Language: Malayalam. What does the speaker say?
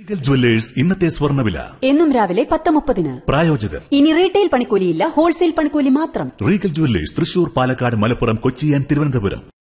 റീഗൽ ജുവല്ലേഴ്സ് ഇന്നത്തെ സ്വർണ്ണവില എന്നും രാവിലെ 10:30. പ്രായോജകർ ഇനി റീറ്റെയിൽ പണിക്കൂലിയില്ല, ഹോൾസെയിൽ പണിക്കൂലി മാത്രം. Regal jewellers Thrissur, Palakkad, Malappuram, Kochi and Thiruvananthapuram.